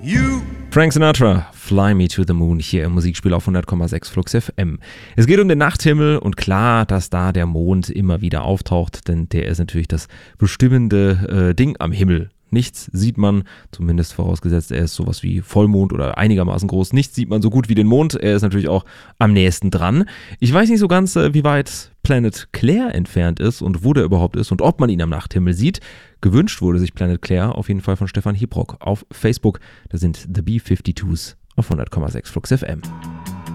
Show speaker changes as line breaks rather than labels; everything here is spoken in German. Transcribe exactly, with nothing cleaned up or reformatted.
Frank Sinatra, Fly Me to the Moon, hier im Musikspiel auf hundert Komma sechs Flux F M. Es geht um den Nachthimmel und klar, dass da der Mond immer wieder auftaucht, denn der ist natürlich das bestimmende äh, Ding am Himmel. Nichts sieht man, zumindest vorausgesetzt, er ist sowas wie Vollmond oder einigermaßen groß. Nichts sieht man so gut wie den Mond. Er ist natürlich auch am nächsten dran. Ich weiß nicht so ganz, wie weit Planet Claire entfernt ist und wo der überhaupt ist und ob man ihn am Nachthimmel sieht. Gewünscht wurde sich Planet Claire auf jeden Fall von Stefan Hiebrock auf Facebook. Da sind The B zweiundfünfzigers auf hundert Komma sechs Flux F M.